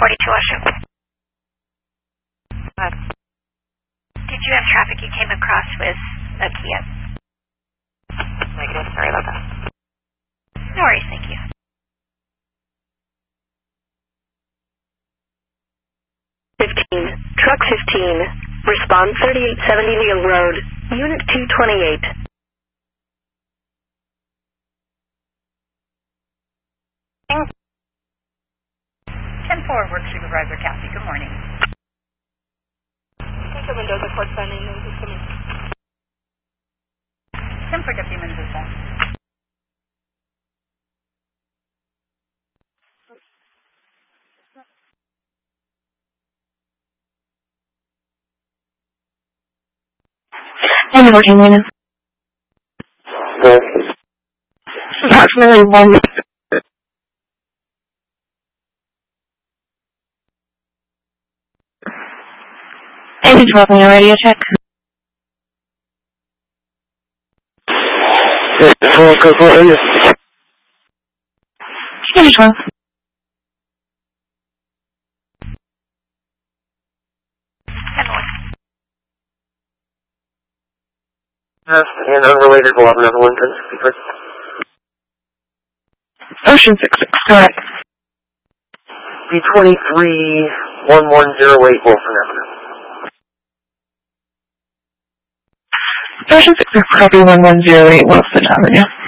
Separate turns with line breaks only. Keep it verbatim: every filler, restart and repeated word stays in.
forty-two Ocean.
What?
Did you have traffic you came across with a Kia?
Negative, sorry about that.
No worries, thank you.
fifteen, Truck fifteen, respond thirty-eight seventy Neal Road, Unit two twenty-eight.
ten four, Work Supervisor Kathy, good morning.
Take the Mendoza Court sign in and just come in.
ten four, Deputy Mendoza.
I'm working on it.
Good.
Approximately one. Engine twelve on your radio check.
Full code for area.
Engine twelve.
Yes, and unrelated will have another one, because
Ocean six six, correct.
B twenty-three one one zero eight Wilson Avenue.
Ocean six six, copy one one zero eight Wilson Avenue.